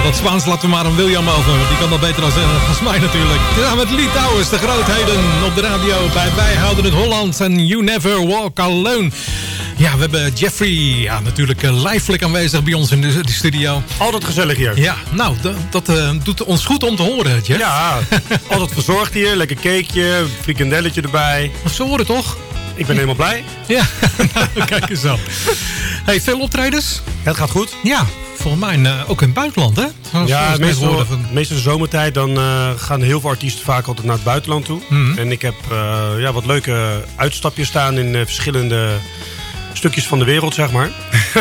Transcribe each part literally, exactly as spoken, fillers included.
dat Spaans laten we maar aan William over. Die kan dat beter als, uh, als mij natuurlijk. Ja, met Lee Towers, de grootheden op de radio. Bij Wij Houden het Holland en You Never Walk Alone. Ja, we hebben Jeffrey ja, natuurlijk uh, lijfelijk aanwezig bij ons in de, de studio. Altijd gezellig hier. Ja, nou, d- dat uh, doet ons goed om te horen, Jeff. Ja, altijd verzorgd hier. Lekker cakeje, frikandelletje erbij. Zo horen toch? Ik ben helemaal blij. Ja, kijk eens aan. Hey, veel optredens? Het gaat goed. Ja, volgens mij uh, ook in het buitenland, hè? Zoals, ja, zoals meestal, van... meestal de zomertijd dan uh, gaan heel veel artiesten vaak altijd naar het buitenland toe. Mm-hmm. En ik heb uh, ja, wat leuke uitstapjes staan in uh, verschillende stukjes van de wereld, zeg maar.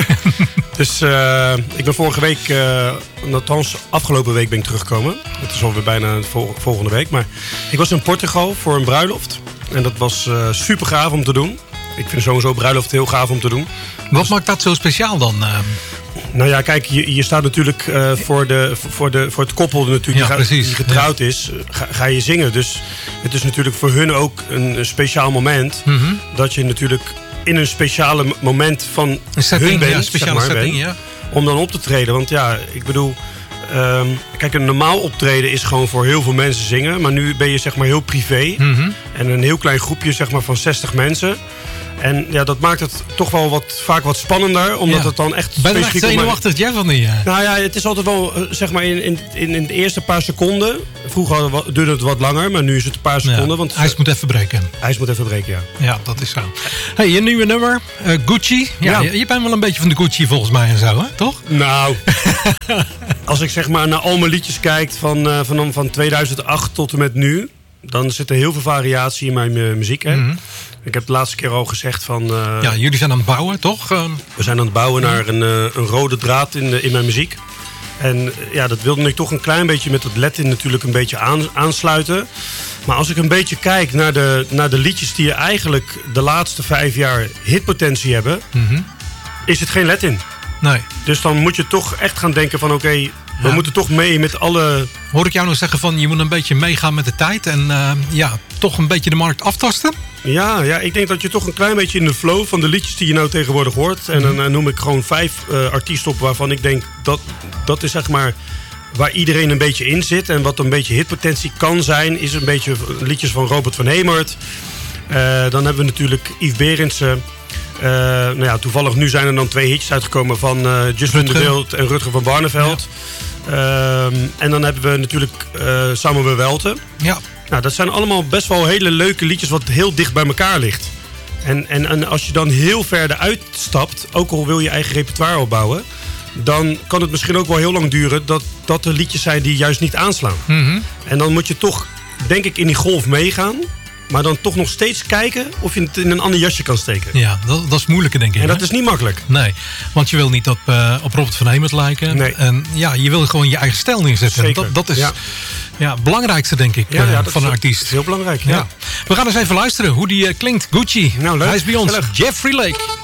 Dus uh, ik ben vorige week, uh, althans afgelopen week ben ik teruggekomen. Het is alweer bijna vol- volgende week. Maar ik was in Portugal voor een bruiloft. En dat was uh, super gaaf om te doen. Ik vind sowieso bruiloft heel gaaf om te doen. Wat dus... maakt dat zo speciaal dan? Uh... Nou ja, kijk, je, je staat natuurlijk uh, voor, de, voor, de, voor het koppel natuurlijk, ja, die, die getrouwd ja. is, ga, ga je zingen. Dus het is natuurlijk voor hun ook een, een speciaal moment. Mm-hmm. Dat je natuurlijk in een speciale moment van setting, hun bent, ja, speciale zeg maar, setting, bent, ja. om dan op te treden. Want ja, ik bedoel, um, kijk, een normaal optreden is gewoon voor heel veel mensen zingen. Maar nu ben je zeg maar heel privé. Mm-hmm. En een heel klein groepje zeg maar van zestig mensen. En ja, dat maakt het toch wel wat, vaak wat spannender. Omdat ja. het dan echt ben je echt zenuwachtig, Jeff, of niet? Ja. Nou ja, het is altijd wel, zeg maar, in, in, in de eerste paar seconden. Vroeger duurde het wat langer, maar nu is het een paar seconden. Ja, want ijs moet even breken. IJs moet even breken, ja. Ja, dat is zo. Hey, je nieuwe nummer, uh, Gucci. Ja, ja. Je, je bent wel een beetje van de Gucci volgens mij en zo, hè? Toch? Nou, als ik zeg maar naar al mijn liedjes kijk van, uh, van, van tweeduizend acht tot en met nu. Dan zit er heel veel variatie in mijn uh, muziek, hè. Mm-hmm. Ik heb de laatste keer al gezegd van... Uh, ja, jullie zijn aan het bouwen, toch? Uh, we zijn aan het bouwen naar een, uh, een rode draad in, de, in mijn muziek. En uh, ja, dat wilde ik toch een klein beetje met het Latin natuurlijk een beetje aan, aansluiten. Maar als ik een beetje kijk naar de, naar de liedjes die eigenlijk de laatste vijf jaar hitpotentie hebben... Mm-hmm. Is het geen Latin. Nee. Dus dan moet je toch echt gaan denken van oké... Okay, we ja. moeten toch mee met alle... Hoor ik jou nog zeggen van je moet een beetje meegaan met de tijd en uh, ja, toch een beetje de markt aftasten? Ja, ja, ik denk dat je toch een klein beetje in de flow van de liedjes die je nou tegenwoordig hoort. En dan uh, noem ik gewoon vijf uh, artiesten op waarvan ik denk dat dat is zeg maar waar iedereen een beetje in zit. En wat een beetje hitpotentie kan zijn, is een beetje liedjes van Robert van Hemert. Uh, dan hebben we natuurlijk Yves Berendsen. Uh, nou ja, toevallig nu zijn er dan twee hitjes uitgekomen van uh, Justin de Wild en Rutger van Barneveld. Ja. Um, en dan hebben we natuurlijk uh, Samuel Welten. Ja. Nou, dat zijn allemaal best wel hele leuke liedjes wat heel dicht bij elkaar ligt. En, en, en als je dan heel ver eruit stapt, ook al wil je eigen repertoire opbouwen, dan kan het misschien ook wel heel lang duren dat, dat er liedjes zijn die juist niet aanslaan. Mm-hmm. En dan moet je toch, denk ik, in die golf meegaan. Maar dan toch nog steeds kijken of je het in een ander jasje kan steken. Ja, dat, dat is moeilijker, denk ik. En dat hè? is niet makkelijk. Nee, want je wil niet op, uh, op Robert van Hemert lijken. Nee. En ja, je wil gewoon je eigen stijl neerzetten. Zeker. Dat, dat is ja. Ja, het belangrijkste, denk ik, ja, ja, uh, van een artiest. Dat is heel belangrijk, ja. ja. We gaan eens even luisteren hoe die uh, klinkt. Gucci. Nou, leuk. Hij is bij ons, Gezellig. Jeffrey Lake.